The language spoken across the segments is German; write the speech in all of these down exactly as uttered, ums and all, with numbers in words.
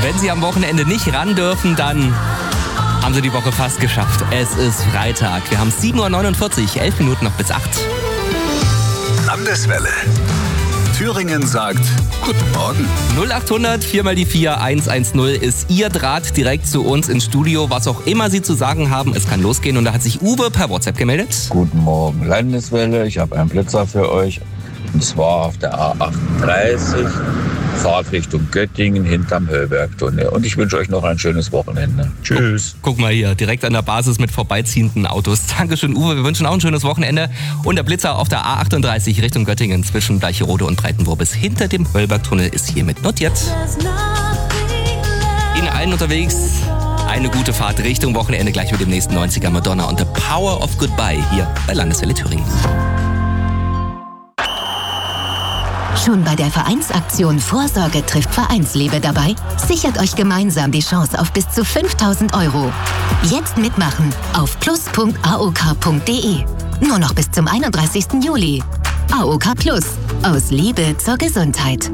Wenn Sie am Wochenende nicht ran dürfen, dann haben Sie die Woche fast geschafft. Es ist Freitag. Wir haben sieben Uhr neunundvierzig, elf Minuten noch bis acht. Landeswelle. Thüringen sagt Guten Morgen. null achthundert vier mal die vier eins eins null ist Ihr Draht direkt zu uns ins Studio. Was auch immer Sie zu sagen haben, es kann losgehen. Und da hat sich Uwe per WhatsApp gemeldet. Guten Morgen, Landeswelle. Ich habe einen Blitzer für euch. Und zwar auf der A achtunddreißig, Fahrt Richtung Göttingen hinterm Höllbergtunnel. Und ich wünsche euch noch ein schönes Wochenende. Tschüss. Guck, guck mal hier, direkt an der Basis mit vorbeiziehenden Autos. Dankeschön, Uwe. Wir wünschen auch ein schönes Wochenende. Und der Blitzer auf der A achtunddreißig Richtung Göttingen zwischen Bleicherode und Breitenwurbis hinter dem Höllbergtunnel ist hiermit notiert. Ihnen allen unterwegs eine gute Fahrt Richtung Wochenende, gleich mit dem nächsten neunziger Madonna und The Power of Goodbye hier bei Landeswelle Thüringen. Schon bei der Vereinsaktion Vorsorge trifft Vereinsliebe dabei? Sichert euch gemeinsam die Chance auf bis zu fünftausend Euro. Jetzt mitmachen auf plus punkt a o k punkt d e. Nur noch bis zum einunddreißigsten Juli. A O K Plus. Aus Liebe zur Gesundheit.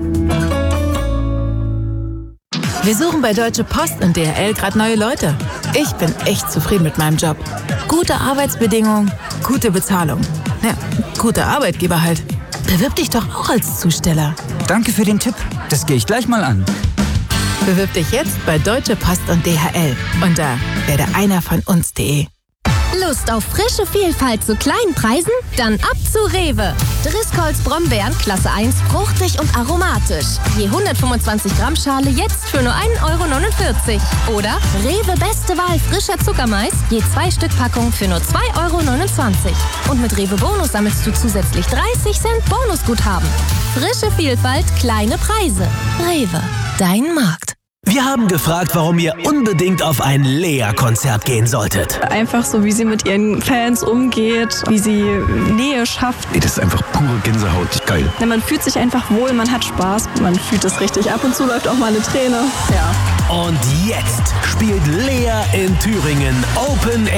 Wir suchen bei Deutsche Post und D H L gerade neue Leute. Ich bin echt zufrieden mit meinem Job. Gute Arbeitsbedingungen, gute Bezahlung. Ja, guter Arbeitgeber halt. Bewirb dich doch auch als Zusteller. Danke für den Tipp. Das gehe ich gleich mal an. Bewirb dich jetzt bei Deutsche Post und D H L unter werde einer von uns punkt de. Lust auf frische Vielfalt zu kleinen Preisen? Dann ab zu Rewe. Driscolls Brombeeren Klasse eins, fruchtig und aromatisch. Je hundertfünfundzwanzig Gramm Schale jetzt für nur ein Euro neunundvierzig. Oder Rewe Beste Wahl frischer Zuckermais, je zwei Stück Packung für nur zwei Euro neunundzwanzig. Und mit Rewe Bonus sammelst du zusätzlich dreißig Cent Bonusguthaben. Frische Vielfalt, kleine Preise. Rewe, dein Markt. Wir haben gefragt, warum ihr unbedingt auf ein Lea-Konzert gehen solltet. Einfach so, wie sie mit ihren Fans umgeht, wie sie Nähe schafft. Ey, das ist einfach pure Gänsehaut. Geil. Ja, man fühlt sich einfach wohl, man hat Spaß, man fühlt es richtig. Ab und zu läuft auch mal eine Träne. Ja. Und jetzt spielt Lea in Thüringen Open